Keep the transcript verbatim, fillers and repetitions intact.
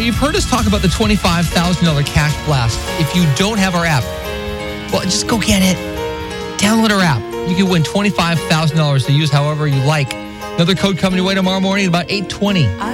you've heard us talk about the twenty-five thousand dollars cash blast. If you don't have our app, well, just go get it. Download our app. You can win twenty-five thousand dollars to use however you like. Another code coming your way tomorrow morning at about eight twenty.